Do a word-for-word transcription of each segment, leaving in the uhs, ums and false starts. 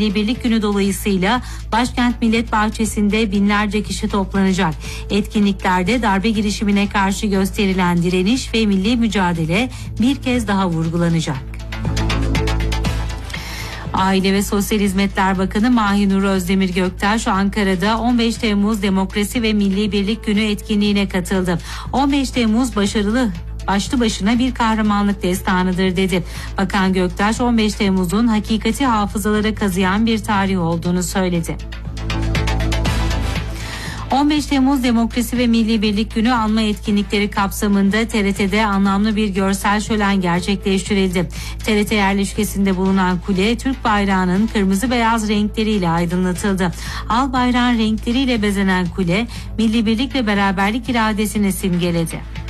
Milli Birlik Günü dolayısıyla Başkent Millet Bahçesi'nde binlerce kişi toplanacak. Etkinliklerde darbe girişimine karşı gösterilen direniş ve milli mücadele bir kez daha vurgulanacak. Aile ve Sosyal Hizmetler Bakanı Mahinur Özdemir Göktaş Ankara'da on beş Temmuz Demokrasi ve Milli Birlik Günü etkinliğine katıldı. on beş Temmuz başarılı başlı başına bir kahramanlık destanıdır dedi. Bakan Göktaş on beş Temmuz'un hakikati hafızalara kazıyan bir tarih olduğunu söyledi. on beş Temmuz Demokrasi ve Milli Birlik Günü anma etkinlikleri kapsamında T R T'de anlamlı bir görsel şölen gerçekleştirildi. T R T yerleşkesinde bulunan kule Türk bayrağının kırmızı beyaz renkleriyle aydınlatıldı. Al bayrağın renkleriyle bezenen kule milli birlik ve beraberlik iradesini simgeledi.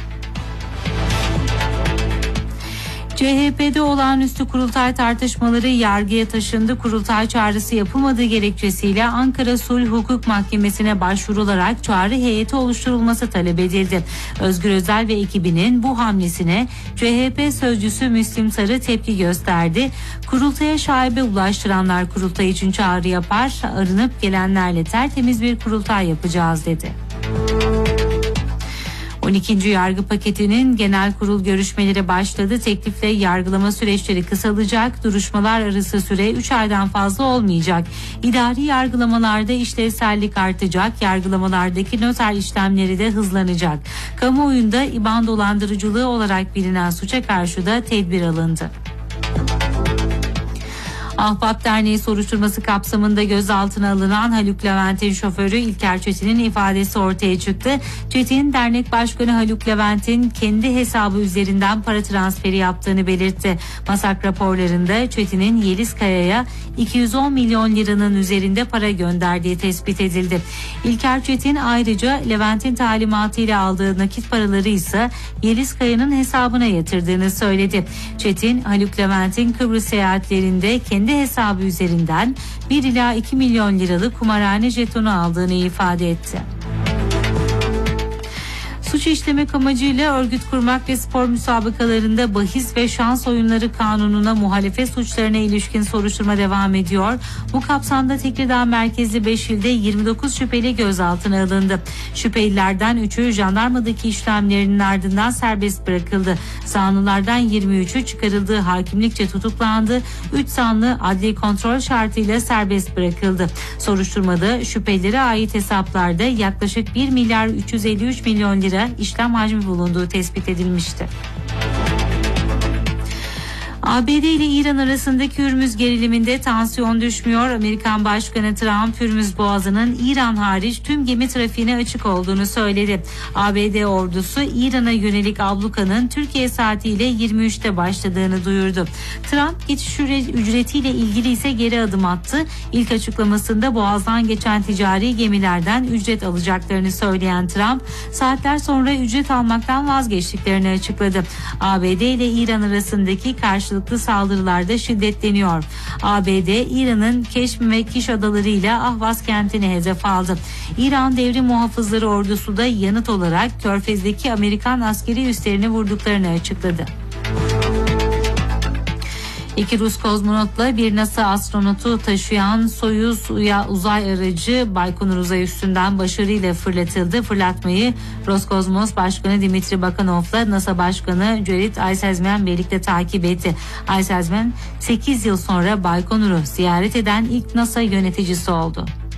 C H P'de olağanüstü kurultay tartışmaları yargıya taşındı. Kurultay çağrısı yapılmadığı gerekçesiyle Ankara Sulh Hukuk Mahkemesi'ne başvurularak çağrı heyeti oluşturulması talep edildi. Özgür Özel ve ekibinin bu hamlesine C H P sözcüsü Müslim Sarı tepki gösterdi. Kurultaya şaibe ulaştıranlar kurultay için çağrı yapar, arınıp gelenlerle tertemiz bir kurultay yapacağız dedi. on ikinci yargı paketinin genel kurul görüşmeleri başladı. Teklifle yargılama süreçleri kısalacak. Duruşmalar arası süre üç aydan fazla olmayacak. İdari yargılamalarda işlevsellik artacak. Yargılamalardaki noter işlemleri de hızlanacak. Kamuoyunda İBAN dolandırıcılığı olarak bilinen suça karşı da tedbir alındı. Ahbap Derneği soruşturması kapsamında gözaltına alınan Haluk Levent'in şoförü İlker Çetin'in ifadesi ortaya çıktı. Çetin, dernek başkanı Haluk Levent'in kendi hesabı üzerinden para transferi yaptığını belirtti. Masak raporlarında Çetin'in Yeliz Kaya'ya iki yüz on milyon liranın üzerinde para gönderdiği tespit edildi. İlker Çetin ayrıca Levent'in talimatıyla aldığı nakit paraları ise Yeliz Kaya'nın hesabına yatırdığını söyledi. Çetin, Haluk Levent'in Kıbrıs seyahatlerinde kendi hesabı üzerinden bir ila iki milyon liralık kumarhane jetonu aldığını ifade etti. Suç işlemek amacıyla örgüt kurmak ve spor müsabakalarında bahis ve şans oyunları kanununa muhalefet suçlarına ilişkin soruşturma devam ediyor. Bu kapsamda Tekirdağ merkezli beş ilde yirmi dokuz şüpheli gözaltına alındı. Şüphelilerden üçü jandarmadaki işlemlerinin ardından serbest bırakıldı. Zanlılardan yirmi üçü çıkarıldığı hakimlikçe tutuklandı. üç zanlı adli kontrol şartıyla serbest bırakıldı. Soruşturmada şüphelilere ait hesaplarda yaklaşık bir milyar üç yüz elli üç milyon lira işlem hacmi bulunduğu tespit edilmişti. A B D ile İran arasındaki Hürmüz geriliminde tansiyon düşmüyor. Amerikan Başkanı Trump, Hürmüz Boğazı'nın İran hariç tüm gemi trafiğine açık olduğunu söyledi. A B D ordusu İran'a yönelik ablukanın Türkiye saatiyle yirmi üçte başladığını duyurdu. Trump geçiş ücretiyle ilgili ise geri adım attı. İlk açıklamasında Boğaz'dan geçen ticari gemilerden ücret alacaklarını söyleyen Trump, saatler sonra ücret almaktan vazgeçtiklerini açıkladı. A B D ile İran arasındaki karşı karşılıklı saldırılarda şiddetleniyor. A B D, İran'ın Keşm ve Kiş adalarıyla Ahvaz kentini hedef aldı. İran Devrim Muhafızları ordusu da yanıt olarak Körfez'deki Amerikan askeri üslerini vurduklarını açıkladı. İki Rus kozmonotla bir NASA astronotu taşıyan Soyuz uzay aracı Baykonur uzay üstünden başarıyla fırlatıldı. Fırlatmayı Roskosmos Başkanı Dimitri Bakanov'la NASA Başkanı Cerit Aysezmen birlikte takip etti. Aysezmen sekiz yıl sonra Baykonur'u ziyaret eden ilk NASA yöneticisi oldu.